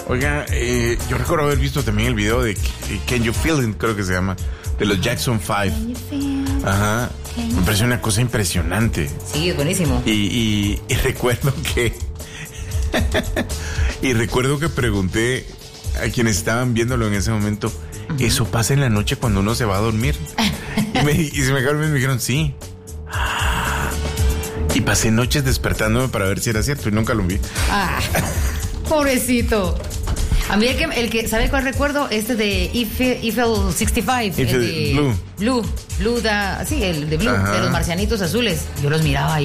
Oiga, yo recuerdo haber visto también el video de Can You Feel It, creo que se llama, de los Jackson 5. Ajá. Me pareció una cosa impresionante. Sí, es buenísimo. Y recuerdo que... y recuerdo que pregunté a quienes estaban viéndolo en ese momento, ¿eso pasa en la noche cuando uno se va a dormir? y se me acabó y me dijeron, sí. Y pasé noches despertándome para ver si era cierto y nunca lo vi. Pobrecito. A mí el que ¿sabe cuál recuerdo? Este de Eiffel 65. El de Blue, sí, el de Blue, de los marcianitos azules. Yo los miraba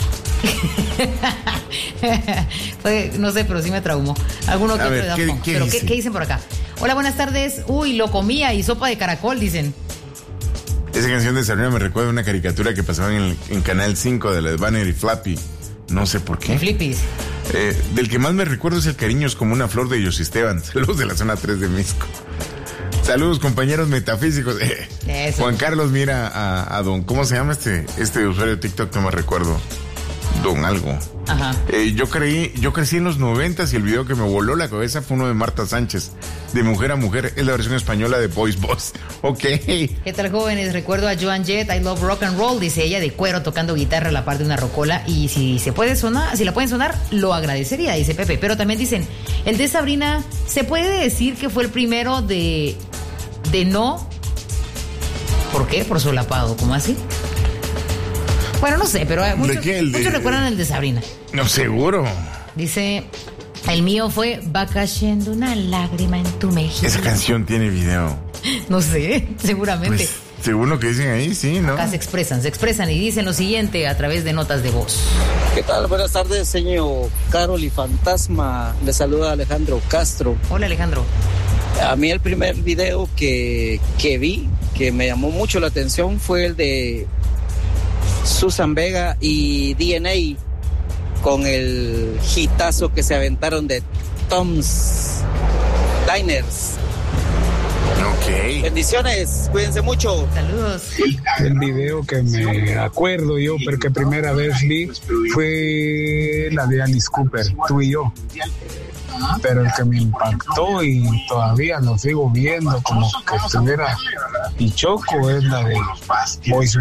no sé, pero sí me traumó. Alguno que otro de Daft Punk. Pero ¿qué dicen por acá? Hola, buenas tardes. Uy, lo comía y sopa de caracol, dicen. Esa canción de Sabrina me recuerda a una caricatura que pasaba en Canal 5 de la de Banner y Flappy. No sé por qué. Flippies. Del que más me recuerdo es el Cariño es como una flor de José Esteban. Saludos de la zona 3 de Misco. Saludos, compañeros metafísicos. Juan Carlos mira a don... ¿Cómo se llama este usuario de TikTok? No me recuerdo. Don algo. Ajá. Yo crecí en los 90s y el video que me voló la cabeza fue uno de Marta Sánchez, de Mujer a Mujer. Es la versión española de Boys Boss. Ok. ¿Qué tal, jóvenes? Recuerdo a Joan Jett, I Love Rock and Roll, dice ella, de cuero, tocando guitarra a la par de una rocola. Y si la pueden sonar, lo agradecería, dice Pepe. Pero también dicen, el de Sabrina, ¿se puede decir que fue el primero de no? ¿Por qué? Por solapado, ¿cómo así? Bueno, no sé, pero muchos recuerdan el de Sabrina. No, seguro. Dice, el mío fue Va cayendo una lágrima en tu mejilla. Esa canción tiene video. No sé, seguramente. Pues, según lo que dicen ahí, sí, ¿no? Acá se expresan y dicen lo siguiente a través de notas de voz. ¿Qué tal? Buenas tardes, señor Carol y Fantasma. Le saluda Alejandro Castro. Hola, Alejandro. A mí el primer video que vi, que me llamó mucho la atención, fue el de Susan Vega y DNA, con el hitazo que se aventaron de Tom's Diners. Ok. Bendiciones, cuídense mucho. Saludos. El video que me acuerdo yo, pero que primera vez vi, fue la de Alice Cooper, Tú y Yo. Pero el que me impactó y todavía lo sigo viendo como que estuviera pichoco es la de Boys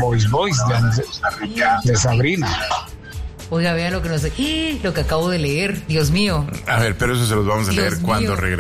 de Sabrina. Oiga, vean lo que que acabo de leer, Dios mío. A ver, pero eso se los vamos a leer cuando regresemos.